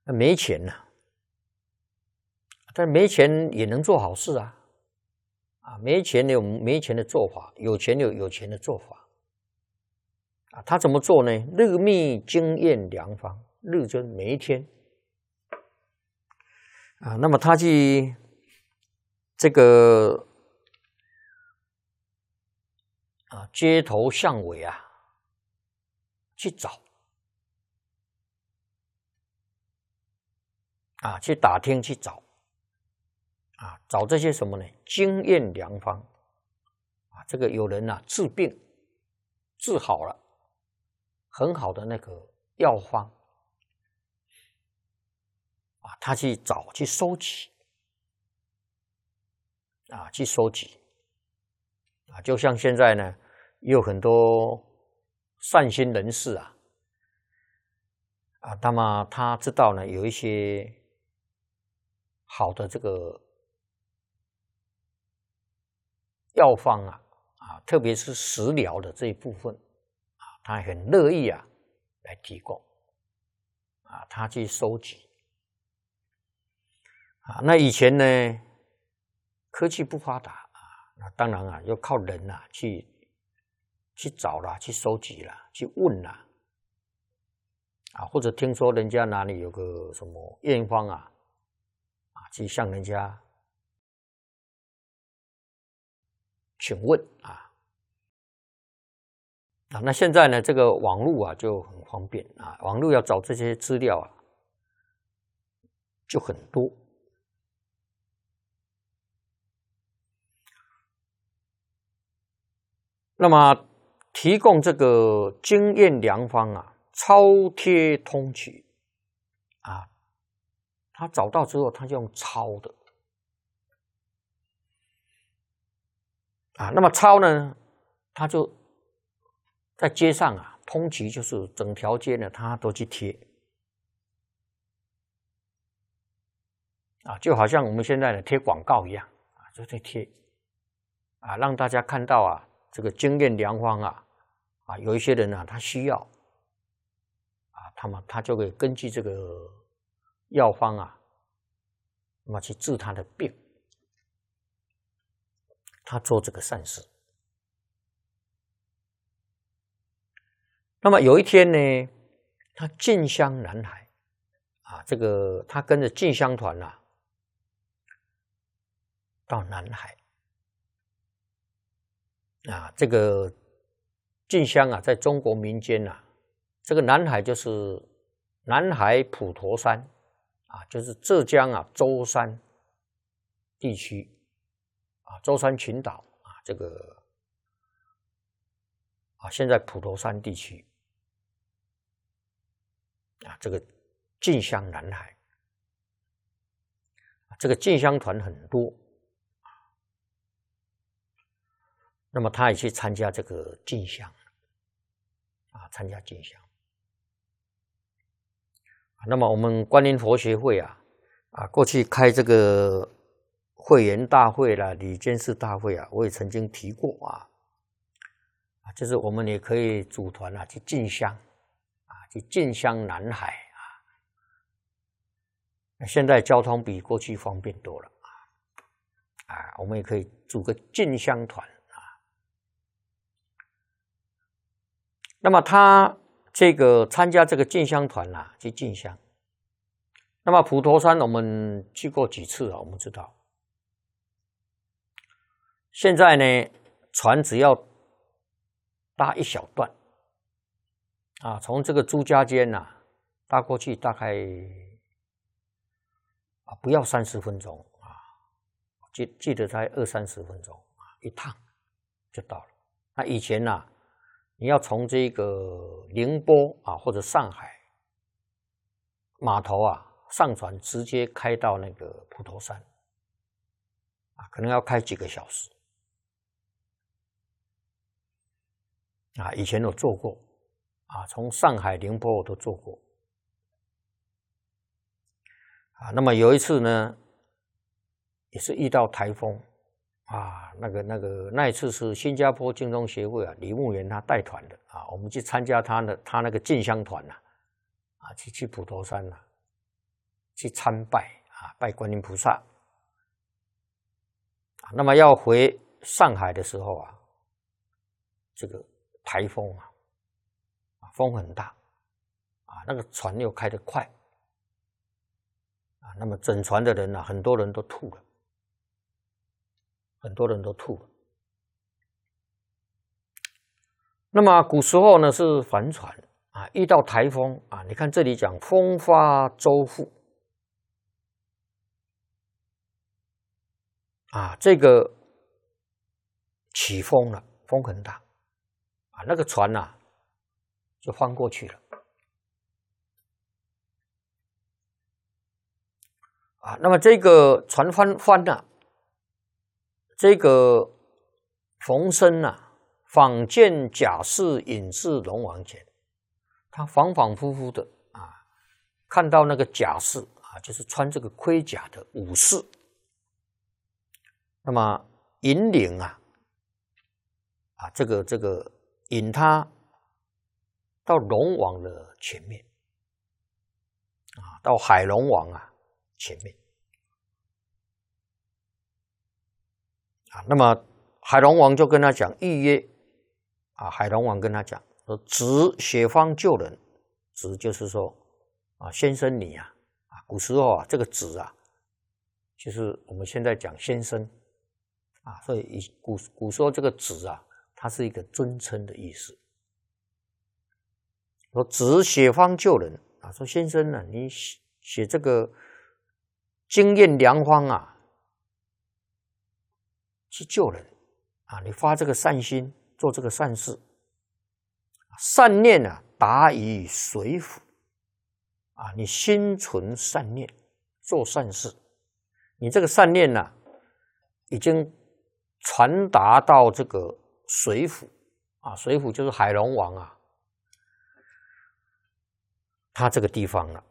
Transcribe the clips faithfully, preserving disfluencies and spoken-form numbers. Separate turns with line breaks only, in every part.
没钱呐、啊，但没钱也能做好事啊，啊，没钱有没钱的做法，有钱有有钱的做法，啊，他怎么做呢？日觅经验良方，日就是每一天，啊，那么他去这个啊街头巷尾啊去找。啊，去打听去找，啊，找这些什么呢？经验良方，啊，这个有人啊治病治好了，很好的那个药方，啊，他去找去收集，啊，去收集，啊，就像现在呢，也有很多善心人士啊，啊，那么他知道呢有一些好的这个药方啊，啊，特别是食疗的这一部分啊，他很乐意啊来提供啊，他去收集啊。那以前呢，科技不发达啊，那当然啊，要靠人啊去去找啦，去收集啦，去问啦啊，或者听说人家哪里有个什么验方啊，啊，去向人家请问啊，啊，那现在呢，这个网络啊就很方便啊，网络要找这些资料啊就很多。那么提供这个经验良方啊，抄贴通取啊，他找到之后，他就用抄的啊，那么抄呢，他就在街上啊，通衢就是整条街呢，他都去贴啊，就好像我们现在的贴广告一样啊，就在贴啊，让大家看到啊，这个经验良方啊，啊，有一些人啊，他需要啊，他们他就可以根据这个药方啊，那么去治他的病，他做这个善事。那么有一天呢，他进香南海啊，这个他跟着进香团啊，到南海啊，这个进香啊，在中国民间啊，这个南海就是南海普陀山啊，就是浙江啊舟山地区啊，舟山群岛啊，这个啊，现在普陀山地区啊，这个进香南海，这个进香团很多。那么他也去参加这个进香啊，参加进香。那么我们观音佛学会啊，啊，过去开这个会员大会啦、理监事大会啊，我也曾经提过啊，啊，就是我们也可以组团啊去进香啊，去进香南海啊。现在交通比过去方便多了啊，啊，我们也可以组个进香团。那么他这个参加这个进香团啊，去进香。那么普陀山我们去过几次啊，我们知道。现在呢，船只要搭一小段啊，从这个朱家尖呐、啊、搭过去，大概啊不要三十分钟啊，记记得才二三十分钟啊，一趟就到了。那以前呐、啊。你要从这个宁波啊或者上海码头啊上船，直接开到那个普陀山啊，可能要开几个小时啊。以前有做过啊，从上海、宁波我都做过啊。那么有一次呢，也是遇到台风。啊，那个、那个、那一次是新加坡净宗协会啊，李牧原他带团的啊，我们去参加他的他那个进香团呐、啊，啊，去去普陀山呐、 去参拜啊，拜观音菩萨。那么要回上海的时候啊，这个台风啊，风很大啊，那个船又开得快啊，那么整船的人啊，很多人都吐了，很多人都吐了。那么古时候呢是帆船啊，遇到台风啊，你看这里讲风发舟覆啊，这个起风了，风很大啊，那个船呐、啊、就翻过去了啊。那么这个船翻翻呐、啊，这个冯生呐、啊，访见贾氏隐至龙王前，他反反复复的啊，看到那个贾氏啊，就是穿这个盔甲的武士，那么引领啊。啊，这个这个引他到龙王的前面，啊，到海龙王啊前面，啊，那么海龙王就跟他讲预约，啊，海龙王跟他讲说，子雪方救人，子就是说啊，先生你啊，啊，古时候啊，这个子啊，就是我们现在讲先生，啊，所以以古古时候这个子啊。它是一个尊称的意思。说子写方救人啊，说先生呢、啊，你写这个经验良方啊，去救人啊，你发这个善心，做这个善事，善念啊，达于水府啊，你心存善念，做善事，你这个善念呢、啊，已经传达到这个。水府啊，水府就是海龙王啊，他这个地方了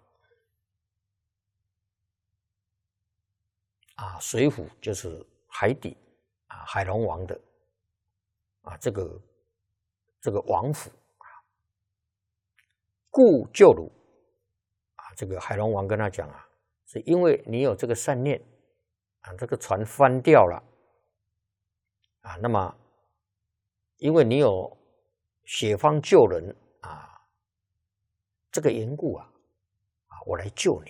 啊，水府就是海底啊，海龙王的啊，这个这个王府啊，故救汝啊，这个海龙王跟他讲啊，是因为你有这个善念啊，这个船翻掉了啊，那么。因为你有雪方救人啊，这个缘故啊，啊，我来救你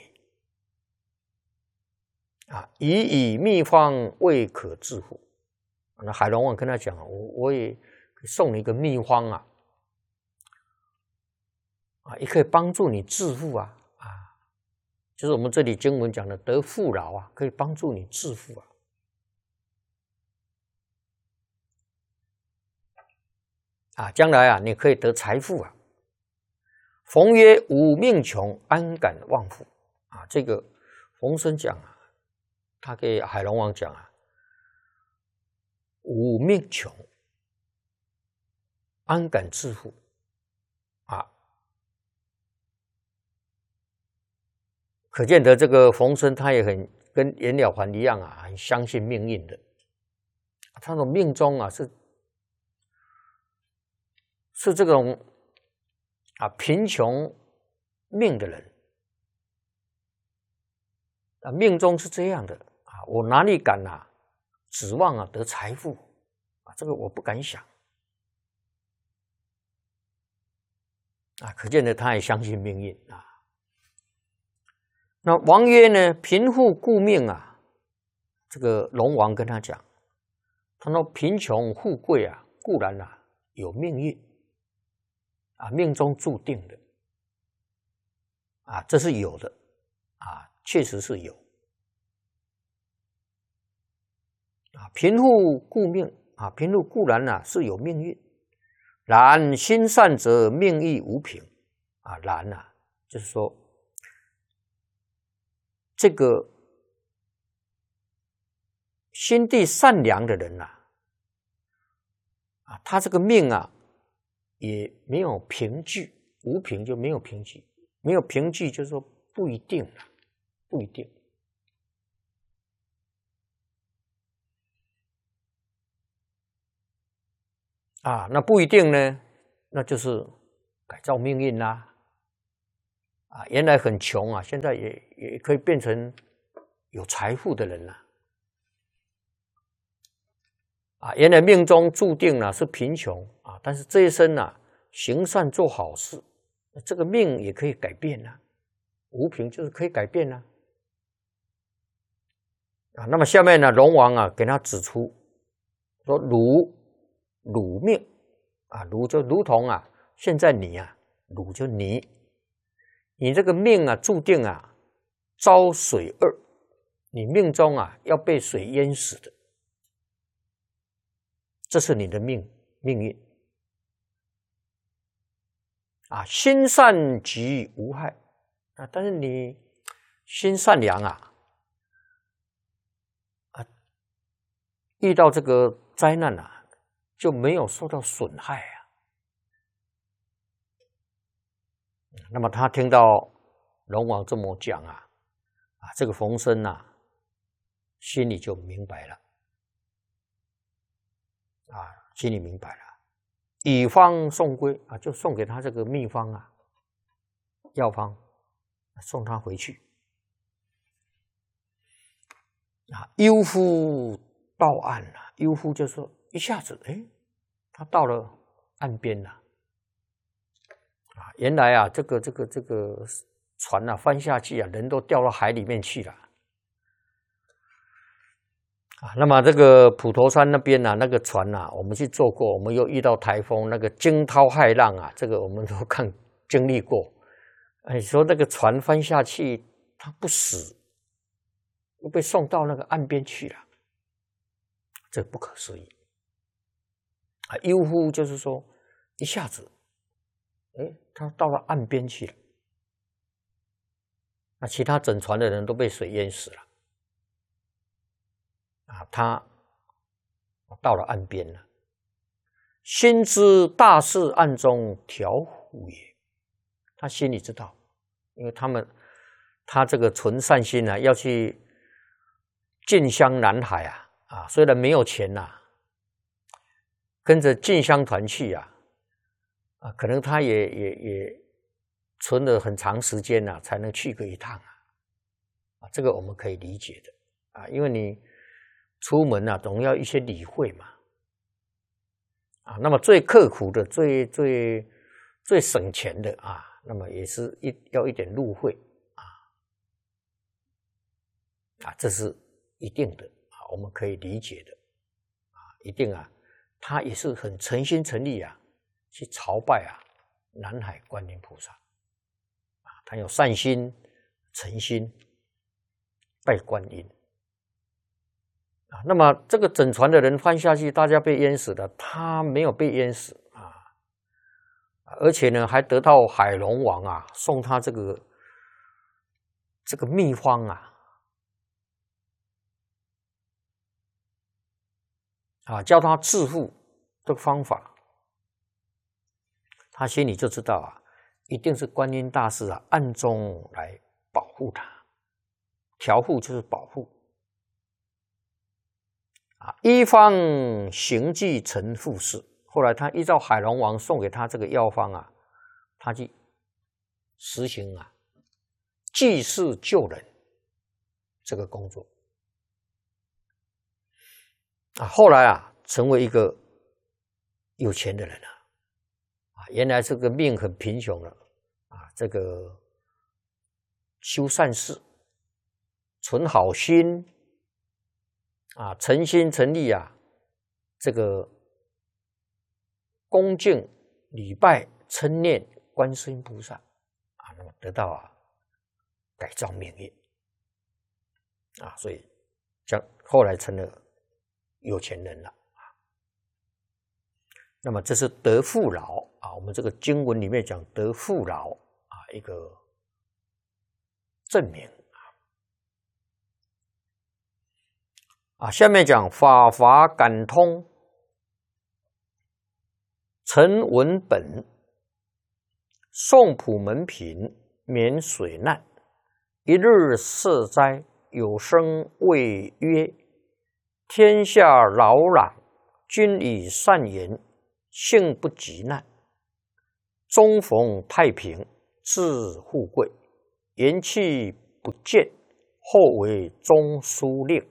啊，以以秘方未可致富。那海龙王跟他讲，我我也送你一个秘方啊，啊，也可以帮助你致富啊，啊，就是我们这里经文讲的得富饶啊，可以帮助你致富啊。啊，将来啊，你可以得财富啊。冯曰：“吾命穷，安敢忘富？”啊，这个冯生讲啊，他给海龙王讲啊，吾命穷，安敢致富？啊，可见得这个冯生他也很跟袁了凡一样啊，很相信命运的。他的命中啊是。是这种啊贫穷命的人啊，命中是这样的啊，我哪里敢啊指望啊得财富啊？这个我不敢想啊，可见得他也相信命运啊。那王曰呢，贫富故命啊，这个龙王跟他讲，他说贫穷富贵啊，固然啊有命运。啊，命中注定的啊，这是有的啊，确实是有啊。贫富固命啊，贫富固然啊是有命运，然心善则命亦无凭啊。然啊，就是说这个心地善良的人呐、啊，啊，他这个命啊。也没有凭据，无凭就没有凭据，没有凭据就是说不一定了，不一定啊，那不一定呢，那就是改造命运啦， 啊，原来很穷啊，现在也也可以变成有财富的人了。啊，原来命中注定了是贫穷啊，但是这一生啊，行善做好事，这个命也可以改变啊。无凭就是可以改变啊。啊，那么下面呢，龙王啊给他指出说：“汝汝命啊，汝就如同啊，现在你啊，汝就你，你这个命啊，注定啊遭水厄，你命中啊要被水淹死的，这是你的命命运啊。心善即无害啊，但是你心善良啊。”遇到这个灾难啊，就没有受到损害啊。那么他听到龙王这么讲啊，啊，这个冯生啊，心里就明白了，啊，心里明白了，以方送归啊，就送给他这个秘方啊，药方，送他回去。啊，悠忽到岸了，悠忽就说一下子，哎，他到了岸边了。啊，原来啊，这个这个这个船啊翻下去啊，人都掉到海里面去了。啊，那么这个普陀山那边啊，那个船啊，我们去坐过，我们又遇到台风，那个惊涛骇浪啊，这个我们都看经历过。哎，说那个船翻下去，他不死，又被送到那个岸边去了。这不可思议啊！悠忽就是说，一下子，哎，他到了岸边去了。那其他整船的人都被水淹死了啊！他到了岸边了，心知大事暗中调伏也。他心里知道，因为他们他这个存善心啊，要去进香南海啊。啊，虽然没有钱呐、啊，跟着进香团去啊，啊，可能他也也也存了很长时间呐、啊，才能去个一趟啊，啊，这个我们可以理解的啊，因为你出门啊，总要一些理会嘛，啊，那么最刻苦的、最最最省钱的啊，那么也是一要一点路费啊，啊，这是一定的。我们可以理解的啊，一定啊，他也是很诚心诚意啊，去朝拜啊南海观音菩萨啊，他有善心、诚心拜观音啊。那么这个整船的人翻下去，大家被淹死了，他没有被淹死啊，而且呢，还得到海龙王啊送他这个这个秘方啊。啊，教他致富这个方法，他心里就知道啊，一定是观音大士啊暗中来保护他，调护就是保护啊。一方行迹成富士，后来他依照海龙王送给他这个药方啊，他去实行啊济世救人这个工作。啊，后来啊，成为一个有钱的人了，啊，原来这个命很贫穷了，啊，这个修善事，存好心，啊，诚心诚意啊，这个恭敬礼拜称念观世音菩萨，啊，那么得到啊改造命运，啊，所以将后来成了有钱人了啊。那么这是得富饶啊，我们这个经文里面讲得富饶啊，一个证明啊。下面讲法法感通，陈文本，宋普门品，免水难，一日涉灾，有声谓曰：天下扰攘，君以善言，幸不及难。终逢太平，致富贵。 元气不见，后为中书令。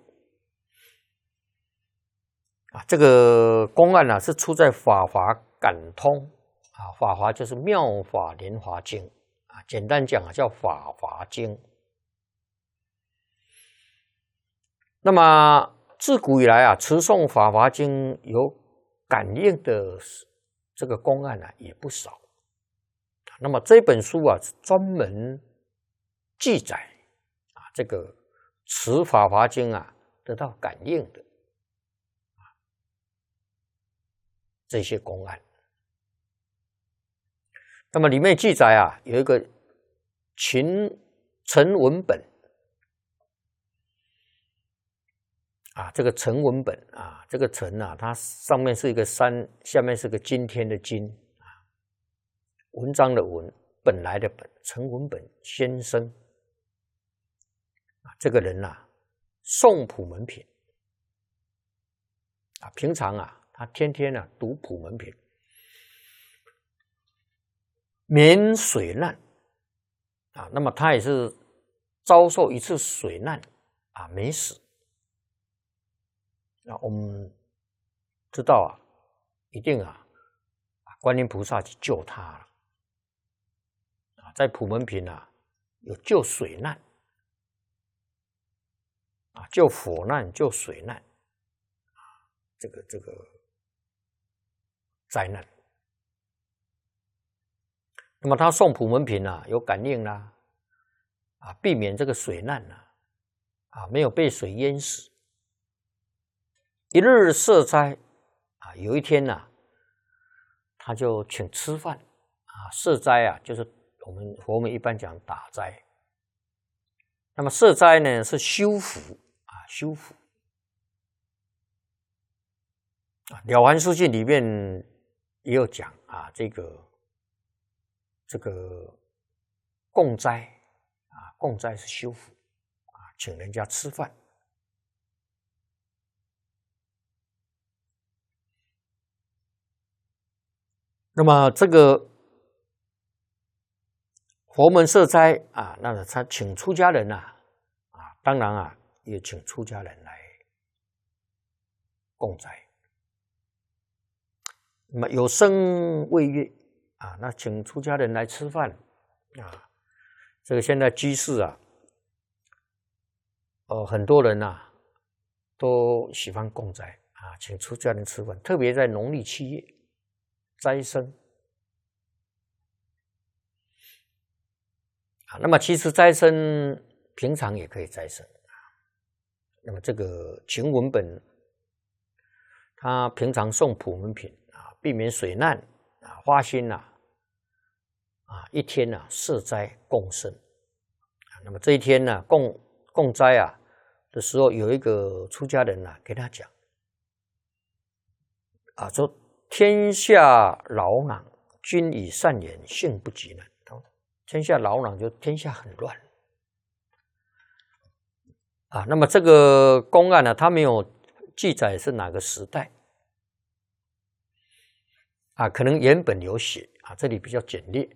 啊，这个公案呢、啊、是出在《法华感通》啊，《法华》就是《妙法莲华经》啊，简单讲啊叫《法华经》。那么自古以来啊，持诵《法华经》有感应的这个公案啊也不少。那么这本书啊是专门记载啊这个持《法华经》啊得到感应的这些公案。那么里面记载啊有一个秦陈文本啊，这个陈文本啊，这个陈啊，它上面是一个山，下面是个今天的今啊，文章的文，本来的本，陈文本先生啊，这个人啊，诵普门品啊，平常啊，他天天啊读普门品，免水难啊，那么他也是遭受一次水难啊，没死。那我们知道啊，一定啊，观音菩萨去救他了啊，在普门品啊有救水难啊，救火难、救水难啊，这个这个灾难。那么他诵普门品啊，有感应啦啊，避免这个水难啊，啊没有被水淹死。一日设斋啊，有一天呢、啊，他就请吃饭啊。设斋啊，就是我们佛门一般讲打斋。那么设斋呢是修福啊，修福啊。《了凡四训》里面也有讲啊，这个这个供斋啊，供斋是修福啊，请人家吃饭。那么这个佛门设斋啊，那他请出家人啊，啊，当然啊，也请出家人来供斋。那么有声未阅啊，那请出家人来吃饭啊，这个现在居士啊，呃，很多人啊都喜欢供斋啊，请出家人吃饭，特别在农历七月。斋生啊，那么其实斋生平常也可以斋生啊。那么这个秦文本，他平常诵普门品啊，避免水难啊，发心呐啊，一天呐、啊、设斋供生啊。那么这一天呢、啊，供供斋啊的时候，有一个出家人啊，给他讲啊，说。天下劳囊，君以善言，性不及难。天下劳囊就天下很乱啊。那么这个公案呢，它没有记载是哪个时代啊，可能原本有写啊，这里比较简略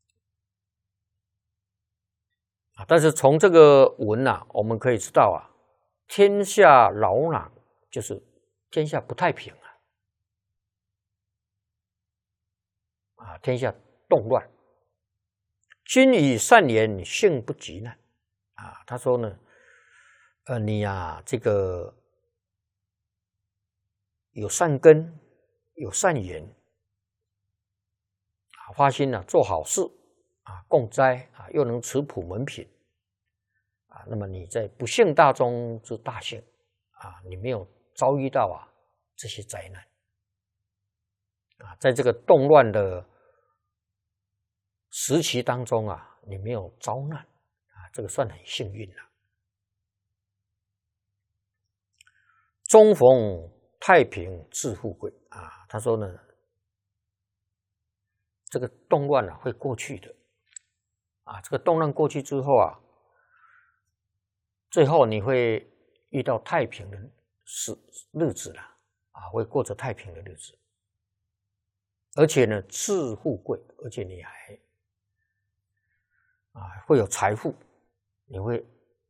啊。但是从这个文啊，我们可以知道啊，天下劳囊就是天下不太平。啊，天下动乱，君以善言，性不及难。啊，他说呢，呃，你呀、啊，这个有善根，有善言，啊，发心啊，做好事啊，供斋啊，又能持普门品啊，那么你在不幸大中之大幸啊，你没有遭遇到啊这些灾难啊，在这个动乱的时期当中啊，你没有遭难啊，这个算很幸运了。终逢太平致富贵啊，他说呢，这个动乱啊会过去的啊，这个动乱过去之后啊，最后你会遇到太平的日日子了啊，会过着太平的日子，而且呢，致富贵，而且你还啊，会有财富，也会